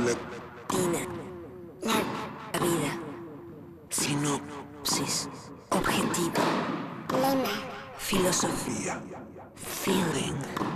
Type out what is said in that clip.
Latina. La vida. Sinopsis. Objetivo. Lema. Filosofía. Feeling.